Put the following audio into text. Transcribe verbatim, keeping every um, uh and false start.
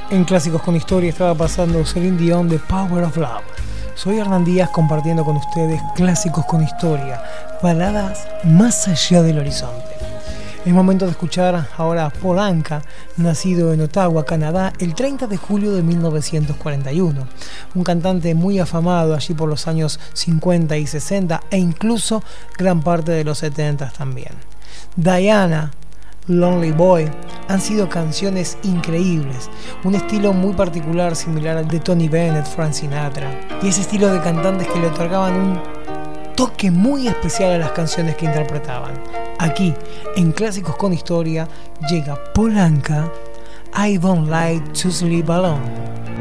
En Clásicos con Historia estaba pasando Celine Dion de Power of Love. Soy Hernán Díaz compartiendo con ustedes Clásicos con Historia, baladas más allá del horizonte. Es momento de escuchar ahora a Paul Anka, nacido en Ottawa, Canadá, el treinta de julio de mil novecientos cuarenta y uno. Un cantante muy afamado allí por los años cincuenta y sesenta e incluso gran parte de los setenta también. Diana, Lonely Boy han sido canciones increíbles, un estilo muy particular similar al de Tony Bennett, Frank Sinatra, y ese estilo de cantantes que le otorgaban un toque muy especial a las canciones que interpretaban. Aquí, en Clásicos con Historia, llega Paul Anka, I Don't Like to Sleep Alone.